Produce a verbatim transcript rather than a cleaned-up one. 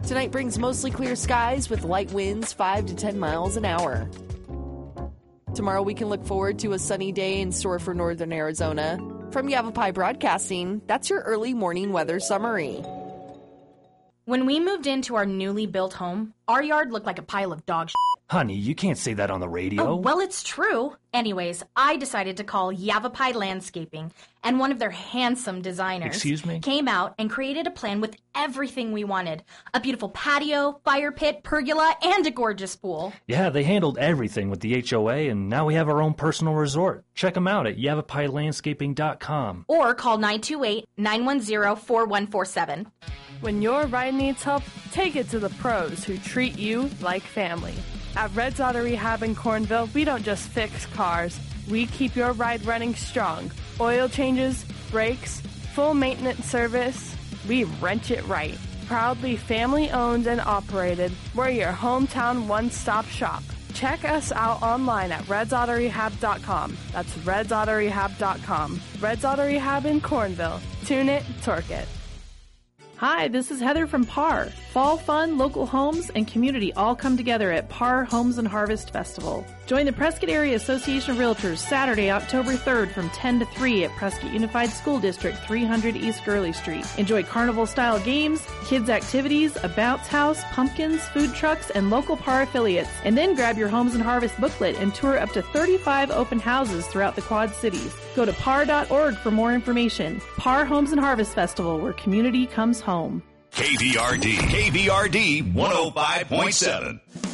Tonight brings mostly clear skies with light winds five to ten miles an hour. Tomorrow we can look forward to a sunny day in store for northern Arizona. From Yavapai Broadcasting, that's your early morning weather summary. When we moved into our newly built home, our yard looked like a pile of dog shit. Honey, you can't say that on the radio. Oh, well, it's true. Anyways, I decided to call Yavapai Landscaping, and one of their handsome designers Excuse me? came out and created a plan with everything we wanted. A beautiful patio, fire pit, pergola, and a gorgeous pool. Yeah, they handled everything with the H O A, and now we have our own personal resort. Check them out at yavapai landscaping dot com. Or call nine two eight, nine one zero, four one four seven. When your ride needs help, take it to the pros who treat you like family. At Red's Auto Rehab in Cornville, we don't just fix cars. We keep your ride running strong. Oil changes, brakes, full maintenance service. We wrench it right. Proudly family-owned and operated, we're your hometown one-stop shop. Check us out online at reds auto rehab dot com. That's reds auto rehab dot com. Red's Auto Rehab in Cornville. Tune it, torque it. Hi, this is Heather from P A R. Fall fun, local homes, and community all come together at P A R Homes and Harvest Festival. Join the Prescott Area Association of Realtors Saturday, October third from ten to three at Prescott Unified School District, three hundred East Gurley Street. Enjoy carnival-style games, kids' activities, a bounce house, pumpkins, food trucks, and local P A R affiliates. And then grab your Homes and Harvest booklet and tour up to thirty-five open houses throughout the Quad Cities. Go to P A R dot org for more information. P A R Homes and Harvest Festival, where community comes home. K V R D, K V R D one oh five point seven.